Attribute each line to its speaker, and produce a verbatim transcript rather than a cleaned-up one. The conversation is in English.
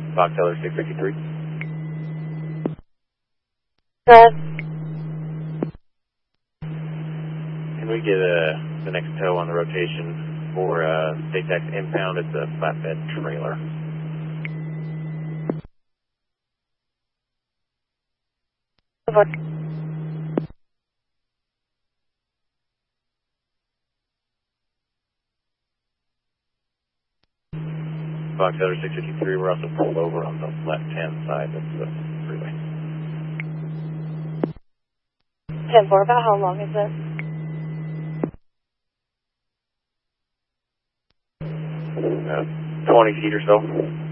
Speaker 1: Fox Teller six fifty-three.
Speaker 2: Good.
Speaker 1: Can we get uh, the next tow on the rotation for uh, State Tax impound? It's a flatbed trailer.
Speaker 2: Over.
Speaker 1: Fox Teller six fifty-three, we're also pulled over on the left-hand side of the freeway.
Speaker 2: ten four, about how long is it?
Speaker 1: Uh, twenty feet or so.